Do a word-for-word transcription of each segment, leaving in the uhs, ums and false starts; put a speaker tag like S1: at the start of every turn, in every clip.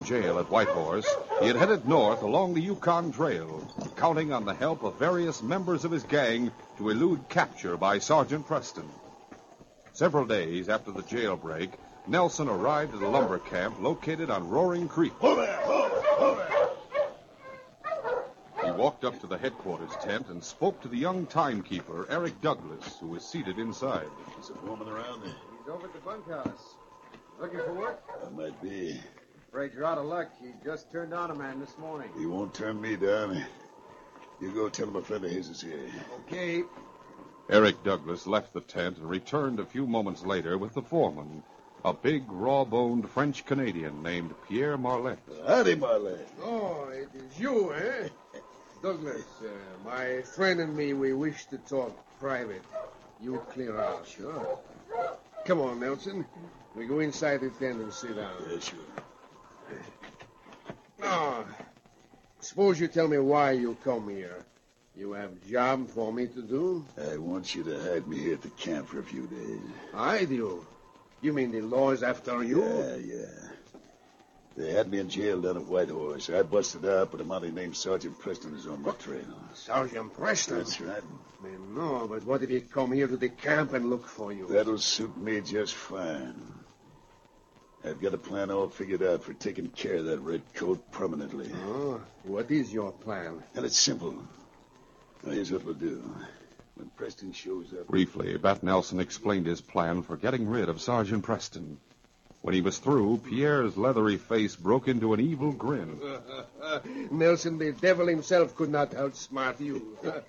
S1: jail at Whitehorse, he had headed north along the Yukon Trail, counting on the help of various members of his gang to elude capture by Sergeant Preston. Several days after the jailbreak, Nelson arrived at a lumber camp located on Roaring Creek.
S2: Hold there! Hold! Hold there!
S1: He walked up to the headquarters tent and spoke to the young timekeeper, Eric Douglas, who was seated inside.
S2: Is a woman around there?
S3: He's over at the bunkhouse. Looking for work?
S2: I might be.
S3: Afraid you're out of luck. He just turned on a man this morning.
S2: He won't turn me down. You go tell him a friend of his is here.
S3: Okay.
S1: Eric Douglas left the tent and returned a few moments later with the foreman, a big, raw-boned French-Canadian named Pierre Marlette.
S2: Howdy, Marlette.
S4: Oh, it is you, eh? Douglas, uh, my friend and me, we wish to talk private. You clear out.
S2: Sure.
S4: Come on, Nelson. We go inside the tent and sit down.
S2: Yeah, sure.
S4: Now, suppose you tell me why you come here. You have a job for me to do?
S2: I want you to hide me here at the camp for a few days.
S4: Hide you? You mean the law is after you?
S2: Yeah, yeah. They had me in jail down at Whitehorse. I busted out, but a man named Sergeant Preston is on my trail.
S4: Sergeant Preston?
S2: That's right.
S4: Man, no, but what if he come here to the camp and look for you?
S2: That'll suit me just fine. I've got a plan all figured out for taking care of that red coat permanently.
S4: Oh, what is your plan?
S2: And it's simple. Now, here's what we'll do. When Preston shows up...
S1: Briefly, Bat Nelson explained his plan for getting rid of Sergeant Preston. When he was through, Pierre's leathery face broke into an evil grin.
S4: Nelson, the devil himself could not outsmart you. uh,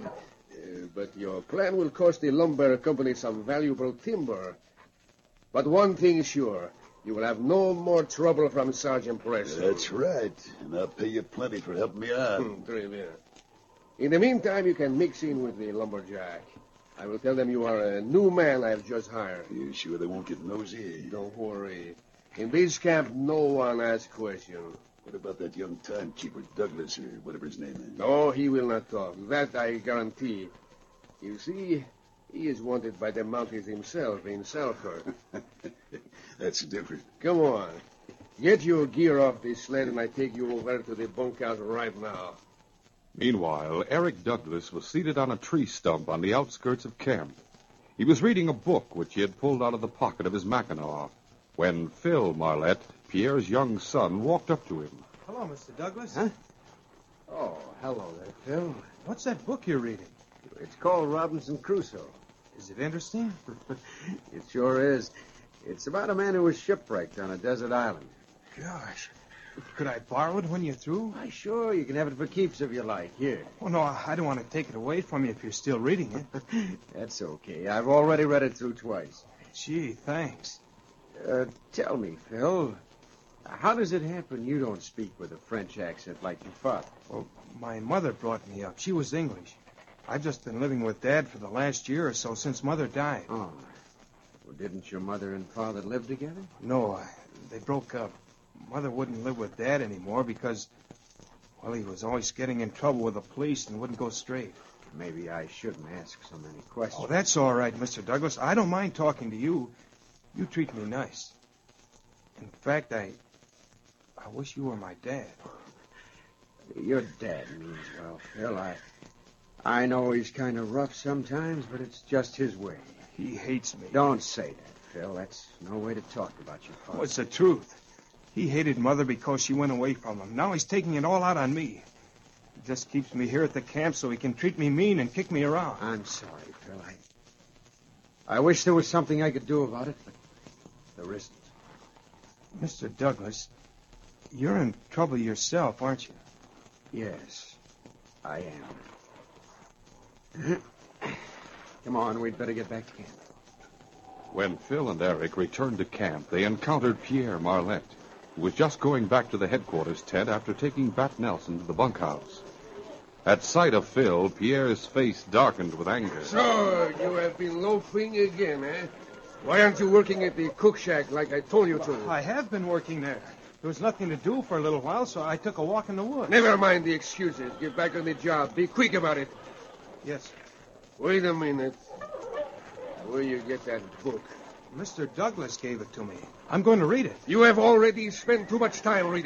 S4: but your plan will cost the lumber company some valuable timber. But one thing is sure. You will have no more trouble from Sergeant Preston.
S2: That's right. And I'll pay you plenty for helping me out.
S4: Hmm, très bien. In the meantime, you can mix in with the lumberjack. I will tell them you are a new man I have just hired.
S2: You sure they won't get nosy?
S4: Don't worry. In this camp, no one asks questions.
S2: What about that young timekeeper, Douglas, or whatever his name is?
S4: No, he will not talk. That I guarantee. You see, he is wanted by the Mounties himself in Selkirk.
S2: That's different.
S4: Come on. Get your gear off this sled, and I take you over to the bunkhouse right now.
S1: Meanwhile, Eric Douglas was seated on a tree stump on the outskirts of camp. He was reading a book which he had pulled out of the pocket of his Mackinaw, when Phil Marlette, Pierre's young son, walked up to him.
S5: Hello, Mister Douglas.
S3: Huh? Oh, hello there, Phil.
S5: What's that book you're reading?
S4: It's called Robinson Crusoe.
S5: Is it interesting?
S3: It sure is. It's about a man who was shipwrecked on a desert island.
S5: Gosh. Could I borrow it when you're through?
S3: Why, sure. You can have it for keeps if you like. Here.
S5: Oh, no, I don't want to take it away from you if you're still reading it.
S3: That's okay. I've already read it through twice.
S5: Gee, thanks.
S3: Uh, tell me, Phil, how does it happen you don't speak with a French accent like your father?
S5: Well, my mother brought me up. She was English. I've just been living with Dad for the last year or so since Mother died.
S3: Oh. Well, didn't your mother and father live together?
S5: No, I, they broke up. Mother wouldn't live with Dad anymore because, well, he was always getting in trouble with the police and wouldn't go straight.
S3: Maybe I shouldn't ask so many questions.
S5: Oh, that's all right, Mister Douglas. I don't mind talking to you. You treat me nice. In fact, I... I wish you were my dad.
S3: Your dad means well, Phil. I, I know he's kind of rough sometimes, but it's just his way.
S5: He hates me.
S3: Don't say that, Phil. That's no way to talk about your father.
S5: Oh, it's the truth. He hated Mother because she went away from him. Now he's taking it all out on me. He just keeps me here at the camp so he can treat me mean and kick me around.
S3: I'm sorry, Phil. I, I wish there was something I could do about it, but there isn't.
S5: Mister Douglas, you're in trouble yourself, aren't you?
S3: Yes, I am. Come on, we'd better get back to camp.
S1: When Phil and Eric returned to camp, they encountered Pierre Marlette, who was just going back to the headquarters tent after taking Bat Nelson to the bunkhouse. At sight of Phil, Pierre's face darkened with anger.
S4: So, you have been loafing again, eh? Why aren't you working at the cook shack like I told you to?
S5: Well, I have been working there. There was nothing to do for a little while, so I took a walk in the woods.
S4: Never mind the excuses. Get back on the job. Be quick about it.
S5: Yes.
S4: Wait a minute. Where you get that book?
S5: Mister Douglas gave it to me. I'm going to read it.
S4: You have already spent too much time reading.